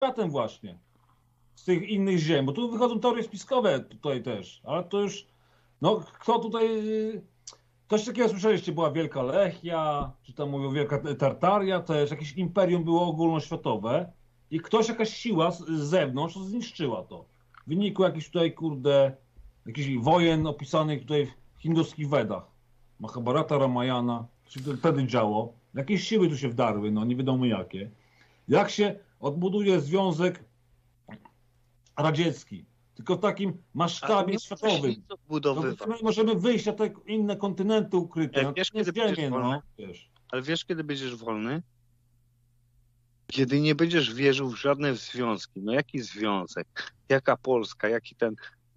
światem właśnie. Z tych innych ziem, bo tu wychodzą teorie spiskowe tutaj też, ale to już, no kto tutaj, coś takiego słyszeliście, była Wielka Lechia, czy tam mówią Wielka Tartaria też, jakieś imperium było ogólnoświatowe i jakaś siła z zewnątrz zniszczyła to. W wyniku jakichś tutaj, kurde, jakichś wojen opisanych tutaj w hinduskich Wedach, Mahabharata, Ramayana, czy to wtedy działo, jakieś siły tu się wdarły, no nie wiadomo jakie. Jak się odbuduje Związek Radziecki, tylko w takim masztabie światowym. No, my możemy wyjść na te inne kontynenty ukryte, na wiesz, kiedy ziemię, no, wiesz. Ale wiesz, kiedy będziesz wolny? Kiedy nie będziesz wierzył w żadne związki. No jaki związek? Jaka Polska? Jaki ten...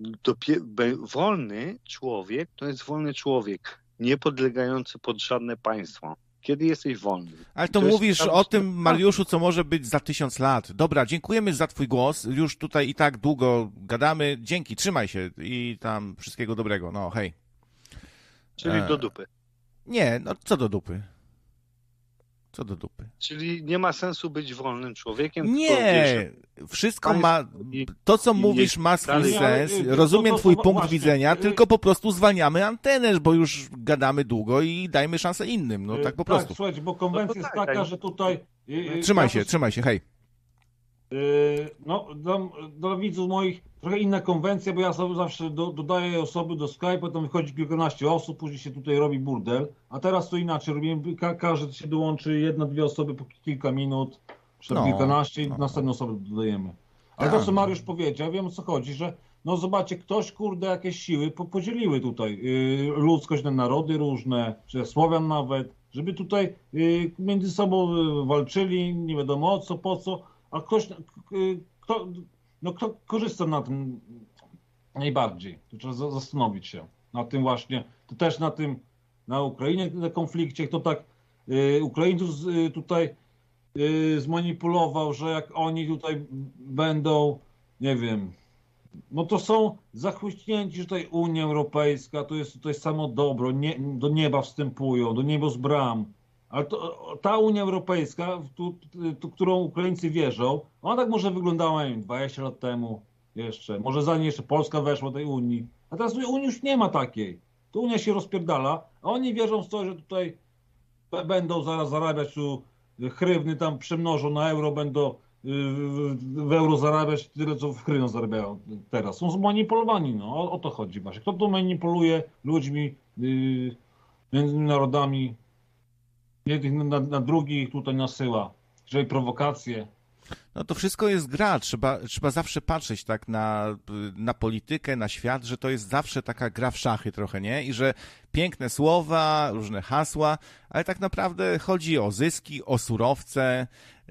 Wolny człowiek to jest wolny człowiek, nie podlegający pod żadne państwo. Kiedy jesteś wolny? Ale to mówisz o tym, Mariuszu, co może być za 1000 lat. Dobra, dziękujemy za twój głos. Już tutaj i tak długo gadamy. Dzięki, trzymaj się i tam wszystkiego dobrego. No, hej. Czyli do dupy. Nie, no co do dupy? Co do dupy? Czyli nie ma sensu być wolnym człowiekiem? Nie, wszystko ma... To, co mówisz, ma swój sens. Rozumiem twój punkt widzenia, tylko po prostu zwalniamy antenę, bo już gadamy długo i dajmy szansę innym. No tak po prostu. Tak, słuchajcie, bo konwencja jest taka, że tutaj... Trzymaj się, hej. No, dla widzów moich trochę inna konwencja, bo ja sobie zawsze dodaję osoby do Skype'a, tam wychodzi kilkanaście osób, później się tutaj robi burdel, a teraz to inaczej robimy, każdy się dołączy, jedna, dwie osoby po kilka minut, czy kilkanaście i następne osoby dodajemy. Ale to, co Mariusz powiedział, wiem o co chodzi, że no zobaczcie, ktoś, kurde, jakieś siły podzieliły tutaj ludzkość na narody różne, czy Słowian nawet, żeby tutaj między sobą walczyli, nie wiadomo o co, po co, a kto korzysta na tym najbardziej? To trzeba zastanowić się na tym właśnie, to też na Ukrainie, na konflikcie, kto tak Ukraińców tutaj zmanipulował, że jak oni tutaj będą, nie wiem, no to są zachłyśnięci, że tutaj Unia Europejska, to jest samo dobro, do nieba wstępują, do nieba z bram. Ale ta Unia Europejska, którą Ukraińcy wierzą, ona tak może wyglądała, nie wiem, 20 lat temu jeszcze. Może zanim jeszcze Polska weszła do tej Unii. A teraz Unii już nie ma takiej. To Unia się rozpierdala, a oni wierzą w to, że tutaj będą zaraz zarabiać tu hrywny, tam przemnożą na euro, będą w euro zarabiać tyle, co w hrywnach zarabiają teraz. Są zmanipulowani, no. O to chodzi właśnie. Kto tu manipuluje ludźmi, między narodami, jednych na drugich tutaj nasyła, czyli prowokacje. No to wszystko jest gra, trzeba zawsze patrzeć tak na politykę, na świat, że to jest zawsze taka gra w szachy trochę, nie? I że piękne słowa, różne hasła, ale tak naprawdę chodzi o zyski, o surowce.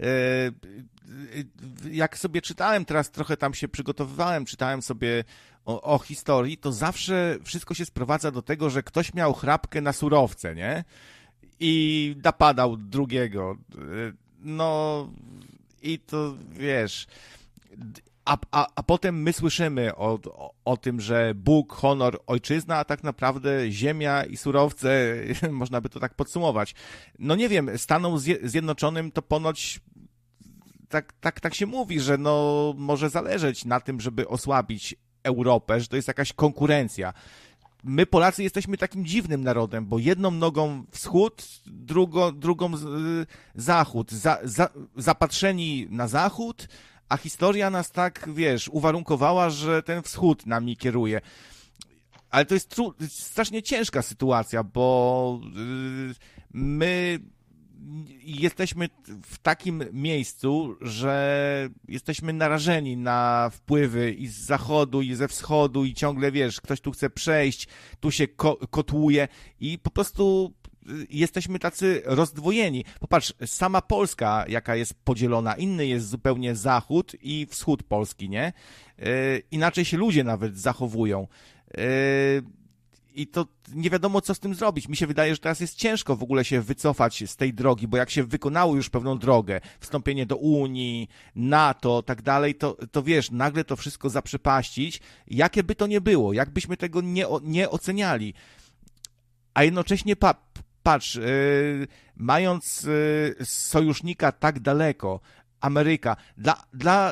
Jak sobie czytałem, teraz trochę tam się przygotowywałem, czytałem sobie o historii, to zawsze wszystko się sprowadza do tego, że ktoś miał chrapkę na surowce, nie? I napadał drugiego. No i to wiesz. A potem my słyszymy o tym, że Bóg, honor, ojczyzna, a tak naprawdę ziemia i surowce, można by to tak podsumować. No nie wiem, Stanom Zjednoczonym to ponoć tak się mówi, że no może zależeć na tym, żeby osłabić Europę, że to jest jakaś konkurencja. My Polacy jesteśmy takim dziwnym narodem, bo jedną nogą wschód, drugą zachód. Zapatrzeni na zachód, a historia nas tak, wiesz, uwarunkowała, że ten wschód nami kieruje. Ale to jest strasznie ciężka sytuacja, bo my jesteśmy w takim miejscu, że jesteśmy narażeni na wpływy i z zachodu, i ze wschodu, i ciągle, wiesz, ktoś tu chce przejść, tu się kotłuje i po prostu jesteśmy tacy rozdwojeni. Popatrz, sama Polska, jaka jest podzielona, inny jest zupełnie zachód i wschód Polski, nie? Inaczej się ludzie nawet zachowują. I to nie wiadomo, co z tym zrobić. Mi się wydaje, że teraz jest ciężko w ogóle się wycofać z tej drogi, bo jak się wykonało już pewną drogę, wstąpienie do Unii, NATO, tak dalej, to wiesz, nagle to wszystko zaprzepaścić, jakie by to nie było, jakbyśmy tego nie oceniali. A jednocześnie patrz, mając sojusznika tak daleko, Ameryka. Dla